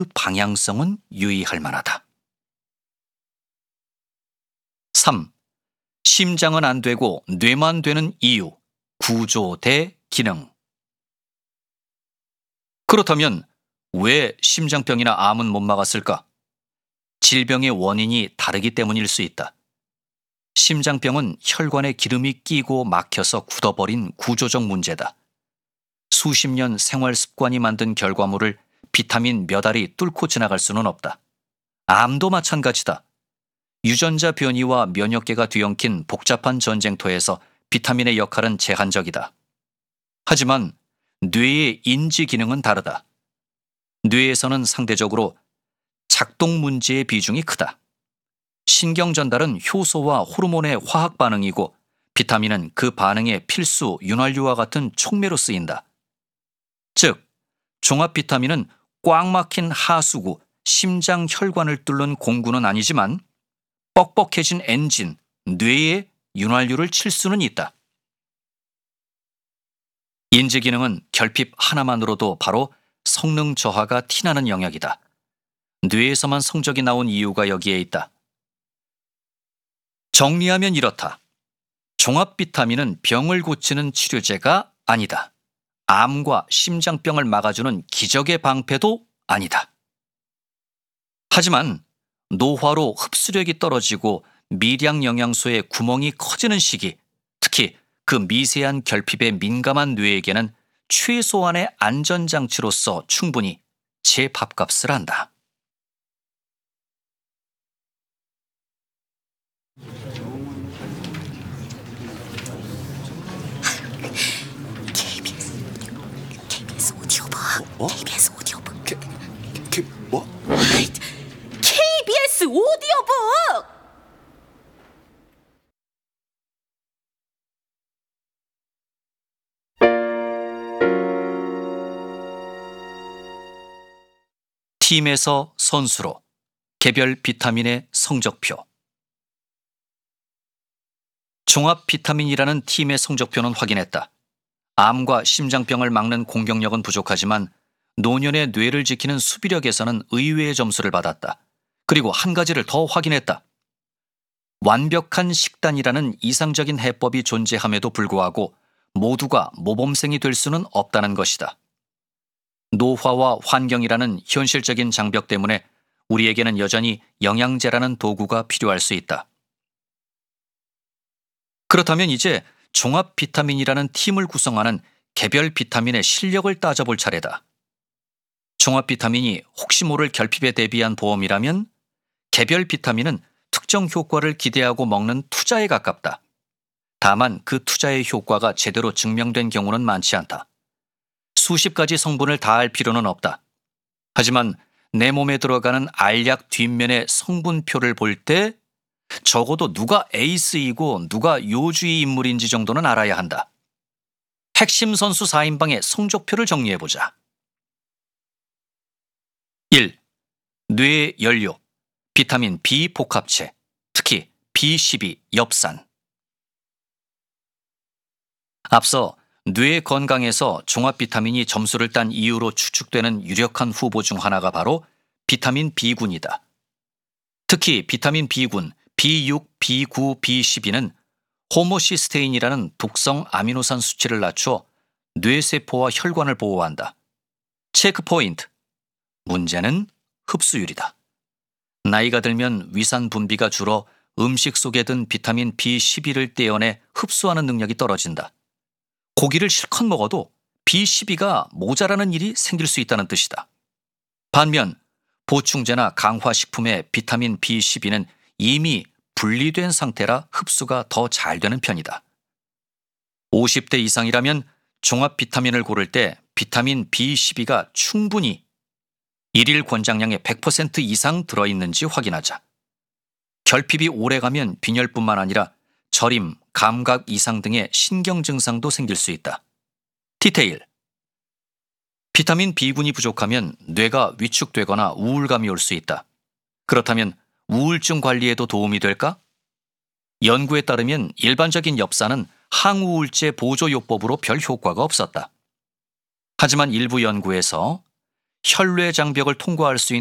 방향성은 유의할 만하다. 3. 심장은 안 되고 뇌만 되는 이유, 구조 대 기능. 그렇다면 왜 심장병이나 암은 못 막았을까? 질병의 원인이 다르기 때문일 수 있다. 심장병은 혈관에 기름이 끼고 막혀서 굳어버린 구조적 문제다. 수십 년 생활 습관이 만든 결과물을 비타민 몇 알이 뚫고 지나갈 수는 없다. 암도 마찬가지다. 유전자 변이와 면역계가 뒤엉킨 복잡한 전쟁터에서 비타민의 역할은 제한적이다. 하지만 뇌의 인지 기능은 다르다. 뇌에서는 상대적으로 작동 문제의 비중이 크다. 신경 전달은 효소와 호르몬의 화학 반응이고 비타민은 그 반응의 필수 윤활유와 같은 촉매로 쓰인다. 즉, 종합 비타민은 꽉 막힌 하수구, 심장 혈관을 뚫는 공구는 아니지만 뻑뻑해진 엔진, 뇌에 윤활유를 칠 수는 있다. 인지 기능은 결핍 하나만으로도 바로 성능 저하가 티나는 영역이다. 뇌에서만 성적이 나온 이유가 여기에 있다. 정리하면 이렇다. 종합 비타민은 병을 고치는 치료제가 아니다. 암과 심장병을 막아주는 기적의 방패도 아니다. 하지만 노화로 흡수력이 떨어지고 미량 영양소의 구멍이 커지는 시기, 특히 그 미세한 결핍에 민감한 뇌에게는 최소한의 안전장치로서 충분히 제 밥값을 한다. KBS 오디오북. 뭐? KBS 오디오북. 뭐? KBS 오디오북. 팀에서 선수로 개별 비타민의 성적표. 종합 비타민이라는 팀의 성적표는 확인했다. 암과 심장병을 막는 공격력은 부족하지만 노년의 뇌를 지키는 수비력에서는 의외의 점수를 받았다. 그리고 한 가지를 더 확인했다. 완벽한 식단이라는 이상적인 해법이 존재함에도 불구하고 모두가 모범생이 될 수는 없다는 것이다. 노화와 환경이라는 현실적인 장벽 때문에 우리에게는 여전히 영양제라는 도구가 필요할 수 있다. 그렇다면 이제 종합 비타민이라는 팀을 구성하는 개별 비타민의 실력을 따져볼 차례다. 종합 비타민이 혹시 모를 결핍에 대비한 보험이라면 개별 비타민은 특정 효과를 기대하고 먹는 투자에 가깝다. 다만 그 투자의 효과가 제대로 증명된 경우는 많지 않다. 수십 가지 성분을 다 알 필요는 없다. 하지만 내 몸에 들어가는 알약 뒷면의 성분표를 볼 때 적어도 누가 에이스이고 누가 요주의 인물인지 정도는 알아야 한다. 핵심 선수 4인방의 성적표를 정리해보자. 1. 뇌 연료, 비타민 B 복합체, 특히 B12, 엽산. 앞서 뇌 건강에서 종합 비타민이 점수를 딴 이유로 추측되는 유력한 후보 중 하나가 바로 비타민 B군이다. 특히 비타민 B군, B6, B9, B12는 호모시스테인이라는 독성 아미노산 수치를 낮춰 뇌세포와 혈관을 보호한다. 체크포인트. 문제는 흡수율이다. 나이가 들면 위산 분비가 줄어 음식 속에 든 비타민 B12를 떼어내 흡수하는 능력이 떨어진다. 고기를 실컷 먹어도 B12가 모자라는 일이 생길 수 있다는 뜻이다. 반면 보충제나 강화식품의 비타민 B12는 이미 분리된 상태라 흡수가 더 잘 되는 편이다. 50대 이상이라면 종합 비타민을 고를 때 비타민 B12가 충분히 일일 권장량의 100% 이상 들어있는지 확인하자. 결핍이 오래가면 빈혈뿐만 아니라 저림, 감각 이상 등의 신경 증상도 생길 수 있다. 디테일. 비타민 B군이 부족하면 뇌가 위축되거나 우울감이 올 수 있다. 그렇다면 우울증 관리에도 도움이 될까? 연구에 따르면 일반적인 엽산은 항우울제 보조요법으로 별 효과가 없었다. 하지만 일부 연구에서 혈뇌 장벽을 통과할 수 있는